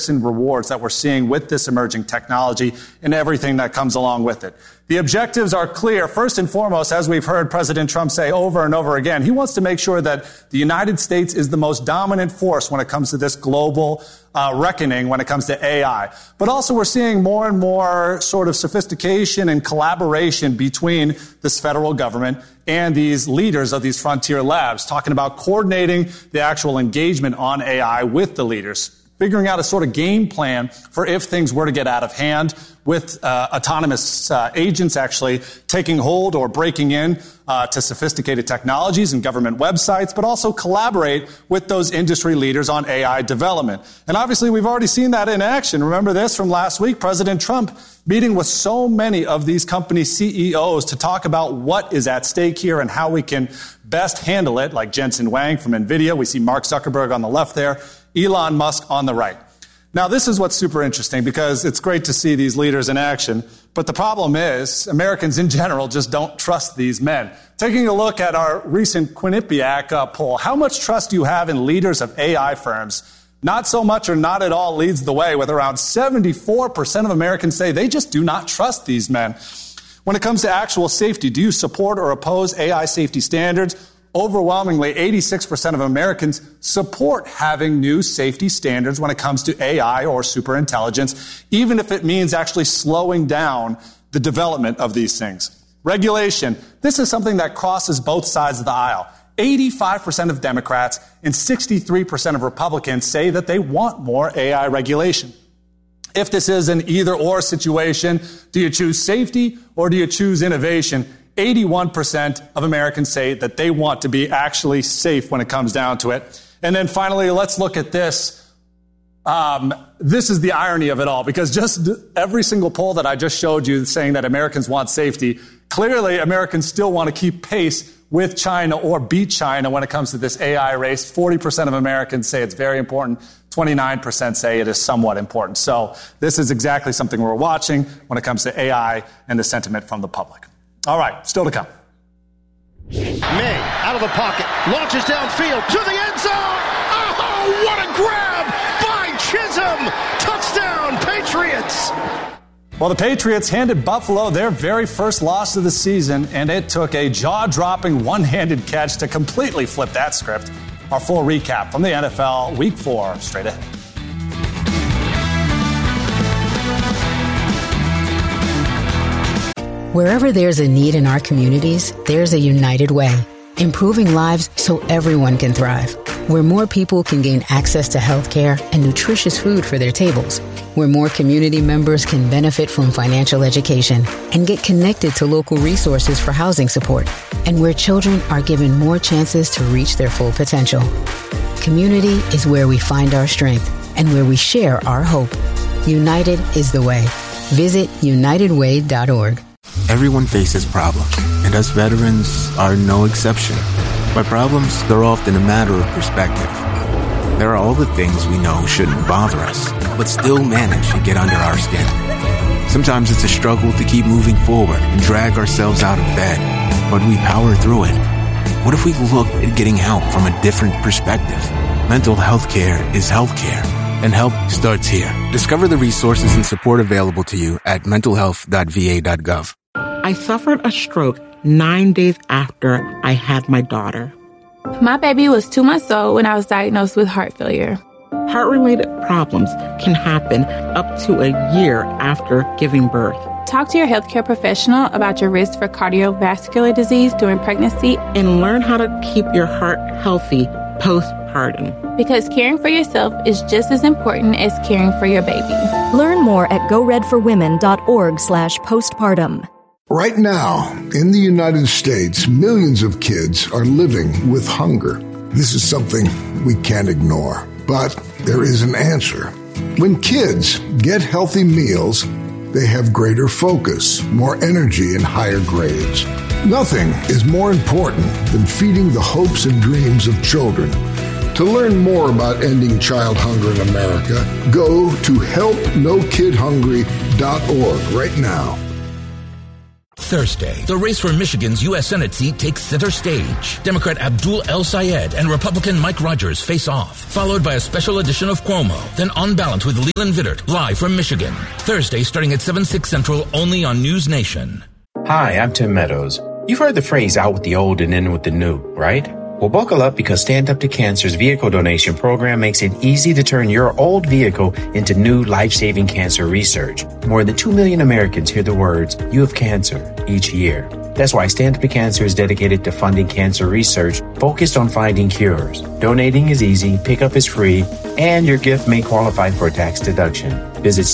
and rewards that we're seeing with this emerging technology and everything that comes along with it. The objectives are clear. First and foremost, as we've heard President Trump say over and over again, he wants to make sure that the United States is the most dominant force when it comes to this global reckoning when it comes to AI. But also we're seeing more and more sort of sophistication and collaboration between this federal government and these leaders of these frontier labs, talking about coordinating the actual engagement on AI with the leaders, figuring out a sort of game plan for if things were to get out of hand, with autonomous agents actually taking hold or breaking in to sophisticated technologies and government websites, but also collaborate with those industry leaders on AI development. And obviously, we've already seen that in action. Remember this from last week, President Trump meeting with so many of these company CEOs to talk about what is at stake here and how we can best handle it, like Jensen Huang from NVIDIA. We see Mark Zuckerberg on the left there, Elon Musk on the right. Now, this is what's super interesting because it's great to see these leaders in action, but the problem is Americans in general just don't trust these men. Taking a look at our recent Quinnipiac poll, how much trust do you have in leaders of AI firms? Not so much or not at all leads the way, with around 74% of Americans say they just do not trust these men. When it comes to actual safety, do you support or oppose AI safety standards? Overwhelmingly, 86% of Americans support having new safety standards when it comes to AI or superintelligence, even if it means actually slowing down the development of these things. Regulation. This is something that crosses both sides of the aisle. 85% of Democrats and 63% of Republicans say that they want more AI regulation. If this is an either-or situation, do you choose safety or do you choose innovation? 81% of Americans say that they want to be actually safe when it comes down to it. And then finally, let's look at this. This is the irony of it all, because just every single poll that I just showed you saying that Americans want safety, clearly Americans still want to keep pace with China or beat China when it comes to this AI race. 40% of Americans say it's very important. 29% say it is somewhat important. So this is exactly something we're watching when it comes to AI and the sentiment from the public. All right, still to come. May, out of the pocket, launches downfield to the end zone. Oh, what a grab by Chisholm. Touchdown, Patriots. Well, the Patriots handed Buffalo their very first loss of the season, and it took a jaw-dropping one-handed catch to completely flip that script. Our full recap from the NFL Week 4 straight ahead. Wherever there's a need in our communities, there's a United Way, improving lives so everyone can thrive. Where more people can gain access to health care and nutritious food for their tables. Where more community members can benefit from financial education and get connected to local resources for housing support. And where children are given more chances to reach their full potential. Community is where we find our strength and where we share our hope. United is the way. Visit unitedway.org. Everyone faces problems, and us veterans are no exception. By problems, they're often a matter of perspective. There are all the things we know shouldn't bother us, but still manage to get under our skin. Sometimes it's a struggle to keep moving forward and drag ourselves out of bed, but we power through it. What if we looked at getting help from a different perspective? Mental health care is health care, and help starts here. Discover the resources and support available to you at mentalhealth.va.gov. I suffered a stroke 9 days after I had my daughter. My baby was 2 months old when I was diagnosed with heart failure. Heart-related problems can happen up to a year after giving birth. Talk to your healthcare professional about your risk for cardiovascular disease during pregnancy and learn how to keep your heart healthy postpartum. Because caring for yourself is just as important as caring for your baby. Learn more at goredforwomen.org/postpartum. Right now, in the United States, millions of kids are living with hunger. This is something we can't ignore, but there is an answer. When kids get healthy meals, they have greater focus, more energy, and higher grades. Nothing is more important than feeding the hopes and dreams of children. To learn more about ending child hunger in America, go to helpnokidhungry.org right now. Thursday, the race for Michigan's U.S. Senate seat takes center stage. Democrat Abdul El Sayed and Republican Mike Rogers face off, followed by a special edition of Cuomo, then On Balance with Leland Vittert, live from Michigan. Thursday, starting at 7/6 Central, only on News Nation. Hi, I'm Tim Meadows. You've heard the phrase out with the old and in with the new, right? Well, buckle up because Stand Up to Cancer's vehicle donation program makes it easy to turn your old vehicle into new life-saving cancer research. More than 2 million Americans hear the words, "You have cancer," each year. That's why Stand Up to Cancer is dedicated to funding cancer research focused on finding cures. Donating is easy, pickup is free, and your gift may qualify for a tax deduction. Visit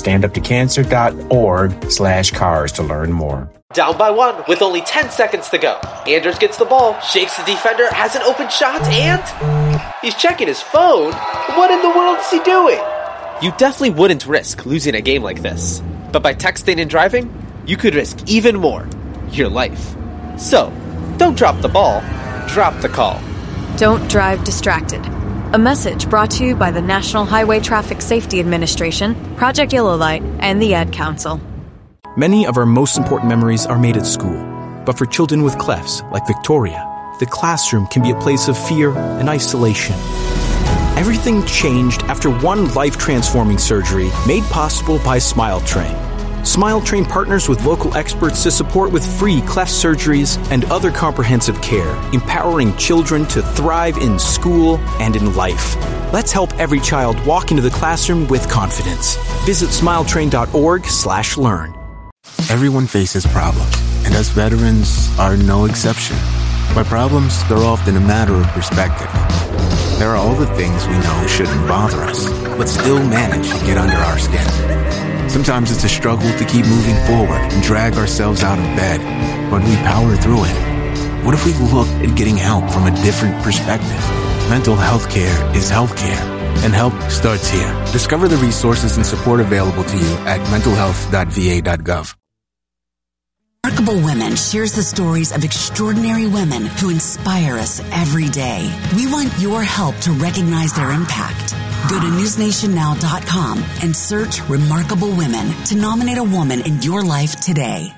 standuptocancer.org/cars to learn more. Down by one with only 10 seconds to go. Anders gets the ball, shakes the defender, has an open shot, and he's checking his phone. What in the world is he doing? You definitely wouldn't risk losing a game like this. But by texting and driving, you could risk even more. Your life. So, don't drop the ball, drop the call. Don't drive distracted. A message brought to you by the National Highway Traffic Safety Administration, Project Yellow Light, and the Ad Council. Many of our most important memories are made at school. But for children with clefts, like Victoria, the classroom can be a place of fear and isolation. Everything changed after one life-transforming surgery made possible by SmileTrain. SmileTrain partners with local experts to support with free cleft surgeries and other comprehensive care, empowering children to thrive in school and in life. Let's help every child walk into the classroom with confidence. Visit smiletrain.org/learn. Everyone faces problems, and us veterans are no exception. By problems, they're often a matter of perspective. There are all the things we know shouldn't bother us, but still manage to get under our skin. Sometimes it's a struggle to keep moving forward and drag ourselves out of bed, but we power through it. What if we looked at getting help from a different perspective? Mental health care is healthcare, and help starts here. Discover the resources and support available to you at mentalhealth.va.gov. Remarkable Women shares the stories of extraordinary women who inspire us every day. We want your help to recognize their impact. Go to newsnationnow.com and search Remarkable Women to nominate a woman in your life today.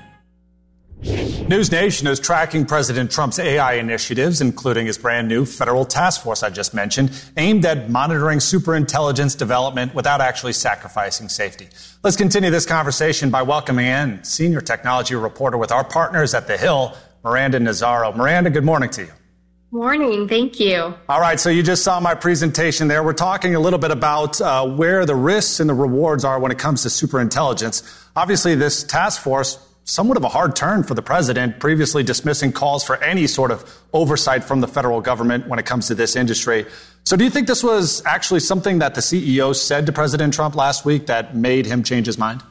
News Nation is tracking President Trump's AI initiatives, including his brand new federal task force I just mentioned, aimed at monitoring superintelligence development without actually sacrificing safety. Let's continue this conversation by welcoming in senior technology reporter with our partners at The Hill, Miranda Nazzaro. Miranda, good morning to you. Morning. Thank you. All right. So you just saw my presentation there. We're talking a little bit about where the risks and the rewards are when it comes to superintelligence. Obviously, this task force, somewhat of a hard turn for the president, previously dismissing calls for any sort of oversight from the federal government when it comes to this industry. So do you think this was actually something that the CEO said to President Trump last week that made him change his mind?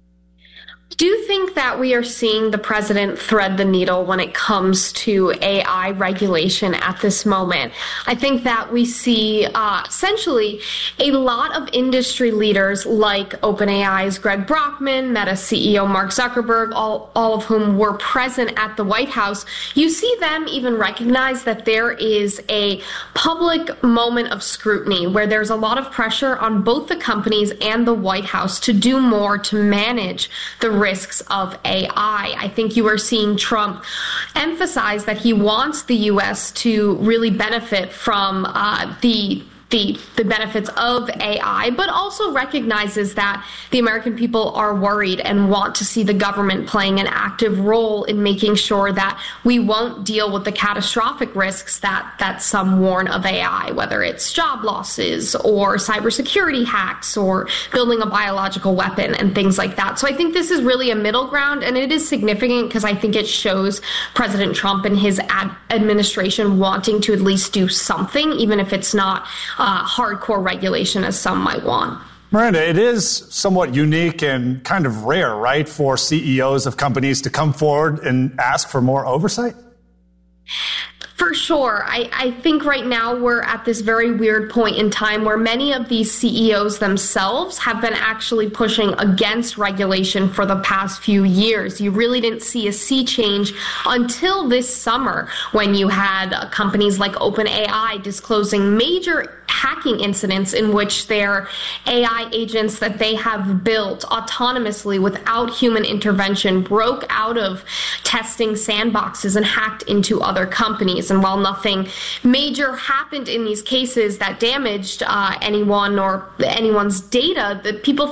I do think that we are seeing the president thread the needle when it comes to AI regulation at this moment. I think that we see essentially a lot of industry leaders like OpenAI's Greg Brockman, Meta CEO Mark Zuckerberg, all of whom were present at the White House. You see them even recognize that there is a public moment of scrutiny where there's a lot of pressure on both the companies and the White House to do more to manage the risks of AI. I think you are seeing Trump emphasize that he wants the U.S. to really benefit from the benefits of AI, but also recognizes that the American people are worried and want to see the government playing an active role in making sure that we won't deal with the catastrophic risks that some warn of AI, whether it's job losses or cybersecurity hacks or building a biological weapon and things like that. So I think this is really a middle ground, and it is significant because I think it shows President Trump and his administration wanting to at least do something, even if it's not hardcore regulation as some might want. Miranda, it is somewhat unique and kind of rare, right, for CEOs of companies to come forward and ask for more oversight? For sure. I think right now we're at this very weird point in time where many of these CEOs themselves have been actually pushing against regulation for the past few years. You really didn't see a sea change until this summer when you had companies like OpenAI disclosing major hacking incidents in which their AI agents that they have built autonomously without human intervention broke out of testing sandboxes and hacked into other companies. And while nothing major happened in these cases that damaged anyone or anyone's data, the people